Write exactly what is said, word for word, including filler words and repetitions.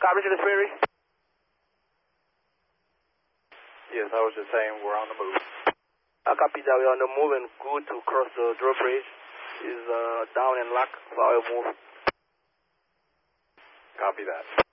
Copy to the Sperry. Yes, I was just saying we're on the move. I copy that. We're on the move and good to cross the drawbridge. Is uh, down and locked for our move. Copy that.